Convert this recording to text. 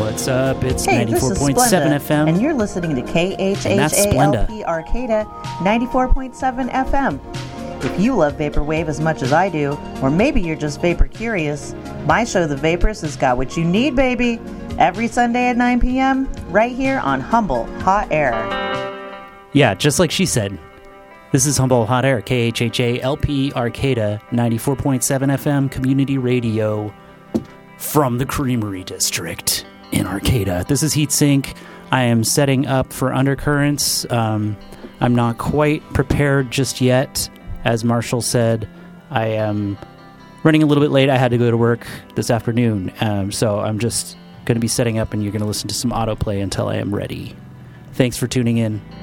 What's up? It's Hey, this is 94.7 Splenda, FM. and you're listening to that's Splenda. KHHALP Arcata 94.7 FM. If you love Vaporwave as much as I do, or maybe you're just vapor curious, my show, The Vapors, has got what you need, baby. Every Sunday at 9 p.m., right here on Humble Hot Air. Yeah, just like she said. This is Humble Hot Air, KHHALP Arcata 94.7 FM community radio from the Creamery District in Arcata. This is Heatsink. I am setting up for Undercurrents. I'm not quite prepared just yet. As Marshall said, I am running a little bit late. I had to go to work this afternoon, so I'm just going to be setting up, and you're going to listen to some autoplay until I am ready. Thanks for tuning in.